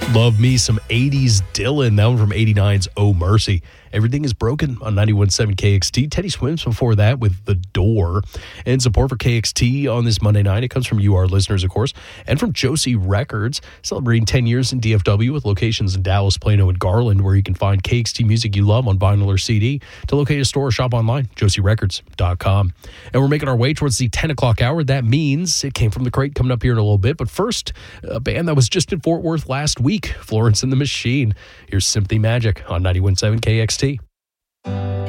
Love me some 80s Dylan. That one from 89's Oh Mercy. Everything is Broken on 91.7 KXT. Teddy Swims before that with The Door. And support for KXT on this Monday night. It comes from you, our listeners, of course, and from Josie Records, celebrating 10 years in DFW with locations in Dallas, Plano, and Garland, where you can find KXT music you love on vinyl or CD. To locate a store or shop online, josierecords.com. And we're making our way towards the 10 o'clock hour. That means It Came From the Crate coming up here in a little bit. But first, a band that was just in Fort Worth last week, Florence and the Machine. Here's Sympathy Magic on 91.7 KXT.